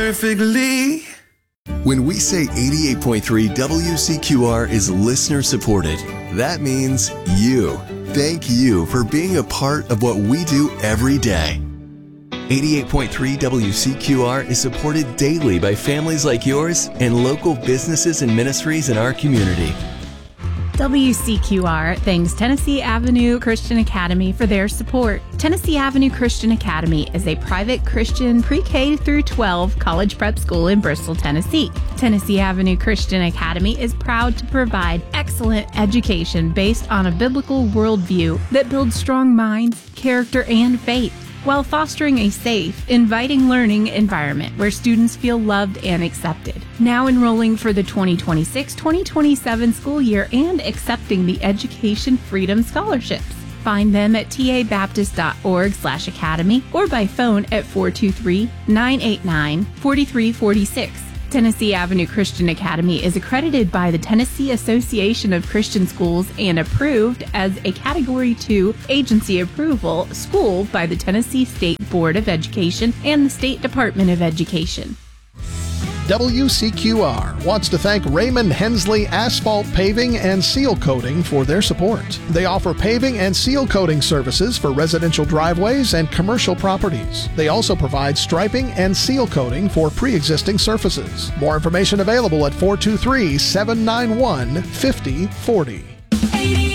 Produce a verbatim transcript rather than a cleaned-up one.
perfectly. When we say eighty-eight point three W C Q R is listener supported, that means you. Thank you for being a part of what we do every day. eighty-eight point three W C Q R is supported daily by families like yours and local businesses and ministries in our community. W C Q R thanks Tennessee Avenue Christian Academy for their support. Tennessee Avenue Christian Academy is a private Christian pre-K through twelve college prep school in Bristol, Tennessee. Tennessee Avenue Christian Academy is proud to provide excellent education based on a biblical worldview that builds strong minds, character, and faith, while fostering a safe, inviting learning environment where students feel loved and accepted. Now enrolling for the twenty twenty-six twenty twenty-seven school year and accepting the Education Freedom Scholarships. Find them at tabaptist.org slash academy or by phone at four two three, nine eight nine, four three four six. Tennessee Avenue Christian Academy is accredited by the Tennessee Association of Christian Schools and approved as a Category two agency approval school by the Tennessee State Board of Education and the State Department of Education. W C Q R wants to thank Raymond Hensley Asphalt Paving and Seal Coating for their support. They offer paving and seal coating services for residential driveways and commercial properties. They also provide striping and seal coating for pre-existing surfaces. More information available at four two three, seven nine one, five oh four oh.